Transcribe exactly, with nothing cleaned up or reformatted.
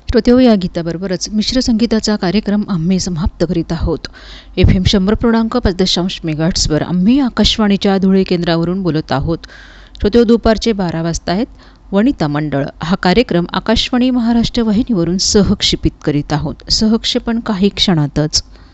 श्रोतेहो, या गीताबरोबरच मिश्र संगीताचा कार्यक्रम आम्ही समाप्त करीत आहोत. एफ एम शंभर पूर्णांक पाच दशांश मेगाट्सवर आम्ही आकाशवाणीच्या धुळे केंद्रावरून बोलत आहोत. श्रोतेहो, दुपारचे बारा वाजता आहेत. वनिता मंडळ हा कार्यक्रम आकाशवाणी महाराष्ट्र वाहिनीवरून सहक्षेपित करीत आहोत. सहक्षेपण काही क्षणातच.